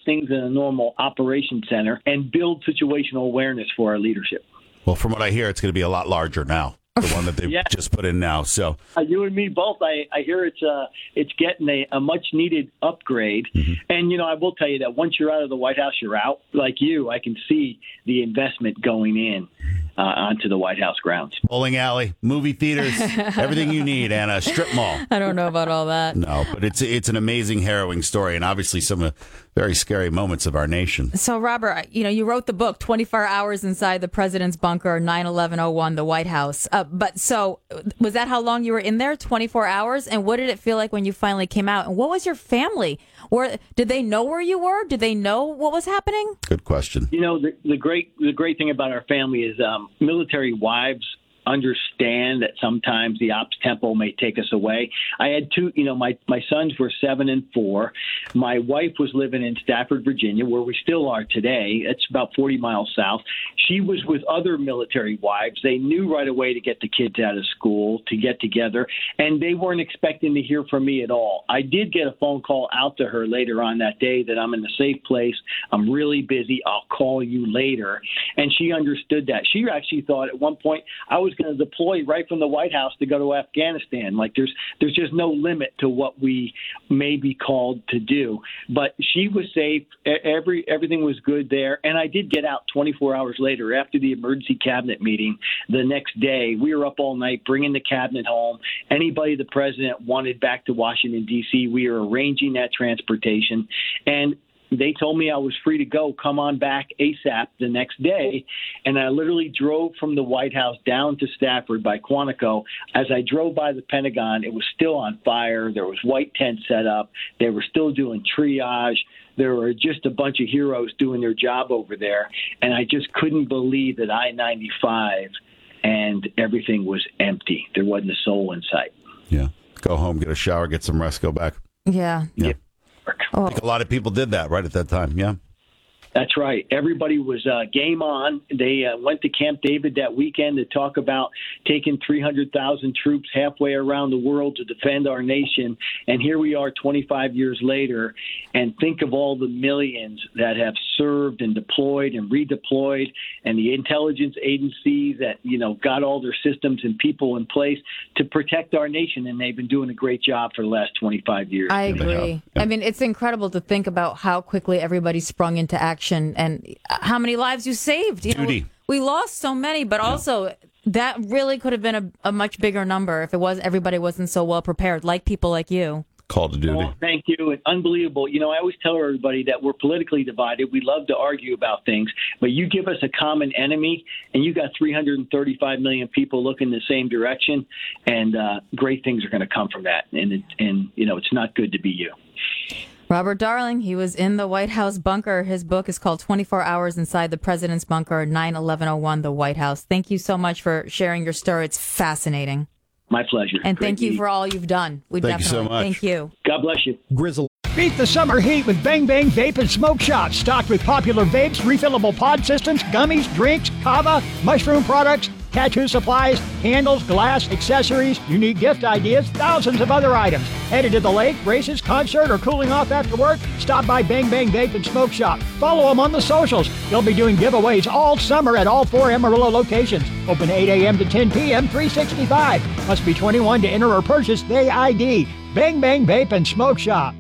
things in a normal operation center and build situational awareness for our leadership. Well, from what I hear, it's going to be a lot larger now. The one that they've just put in now. So you and me both. I hear it's getting a much needed upgrade. Mm-hmm. And I will tell you that once you're out of the White House, you're out. Like you, I can see the investment going in onto the White House grounds. Bowling alley, movie theaters, everything you need, and a strip mall. I don't know about all that. No, but it's an amazing, harrowing story, and obviously some very scary moments of our nation. So, Robert, you wrote the book, 24 Hours Inside the President's Bunker, 9/11/01, the White House. But so, was that how long you were in there, 24 hours? And what did it feel like when you finally came out? And what was your family? Did they know where you were? Did they know what was happening? Good question. The great thing about our family is military wives understand that sometimes the ops tempo may take us away. I had two, my sons were 7 and 4. My wife was living in Stafford, Virginia, where we still are today. It's about 40 miles south. She was with other military wives. They knew right away to get the kids out of school, to get together, and they weren't expecting to hear from me at all. I did get a phone call out to her later on that day that I'm in a safe place. I'm really busy. I'll call you later. And she understood that. She actually thought at one point I was going to deploy right from the White House to go to Afghanistan. Like there's just no limit to what we may be called to do. But she was safe. Everything was good there. And I did get out 24 hours later after the emergency cabinet meeting. The next day, we were up all night bringing the cabinet home. Anybody the president wanted back to Washington, D.C., we were arranging that transportation. And they told me I was free to go, come on back ASAP the next day. And I literally drove from the White House down to Stafford by Quantico. As I drove by the Pentagon, it was still on fire. There was white tents set up. They were still doing triage. There were just a bunch of heroes doing their job over there. And I just couldn't believe that I-95 and everything was empty. There wasn't a soul in sight. Yeah. Go home, get a shower, get some rest, go back. Yeah. I think a lot of people did that right at that time. Yeah. That's right. Everybody was game on. They went to Camp David that weekend to talk about taking 300,000 troops halfway around the world to defend our nation. And here we are 25 years later, and think of all the millions that have served and deployed and redeployed, and the intelligence agencies that, got all their systems and people in place to protect our nation. And they've been doing a great job for the last 25 years. I agree. I mean, it's incredible to think about how quickly everybody sprung into action and how many lives you saved. We lost so many, but also that really could have been a much bigger number if everybody wasn't so well prepared, like people like you. Call to duty. Well, thank you. And unbelievable. I always tell everybody that we're politically divided. We love to argue about things, but you give us a common enemy, and you got 335 million people looking the same direction, and great things are going to come from that. And it's not good to be you. Robert Darling, he was in the White House bunker. His book is called 24 Hours Inside the President's Bunker, 9/11/01, the White House. Thank you so much for sharing your story. It's fascinating. My pleasure. And thank you for all you've done. Thank you so much. Thank you. God bless you. Grizzle. Beat the summer heat with Bang Bang Vape and Smoke Shop. Stocked with popular vapes, refillable pod systems, gummies, drinks, kava, mushroom products, tattoo supplies, candles, glass, accessories, unique gift ideas, thousands of other items. Headed to the lake, races, concert, or cooling off after work? Stop by Bang Bang Vape and Smoke Shop. Follow them on the socials. They'll be doing giveaways all summer at all 4 Amarillo locations. Open 8 a.m. to 10 p.m., 365. Must be 21 to enter or purchase. They ID. Bang Bang Vape and Smoke Shop.